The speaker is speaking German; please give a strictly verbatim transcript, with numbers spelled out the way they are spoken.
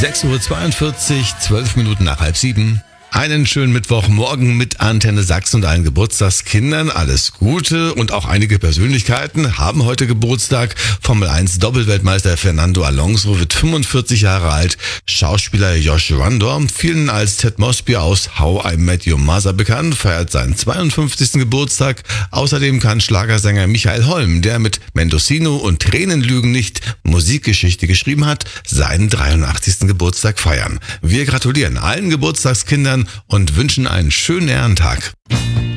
sechs Uhr zweiundvierzig, zwölf Minuten nach halb sieben. Einen schönen Mittwochmorgen mit Antenne Sachsen und allen Geburtstagskindern. Alles Gute, und auch einige Persönlichkeiten haben heute Geburtstag. Formel eins Doppelweltmeister Fernando Alonso wird fünfundvierzig Jahre alt. Schauspieler Josh Randor, vielen als Ted Mosby aus How I Met Your Mother bekannt, feiert seinen zweiundfünfzigsten Geburtstag. Außerdem kann Schlagersänger Michael Holm, der mit Mendocino und Tränen lügen nicht Musikgeschichte geschrieben hat, seinen dreiundachtzigsten Geburtstag feiern. Wir gratulieren allen Geburtstagskindern und wünschen einen schönen Ehrentag.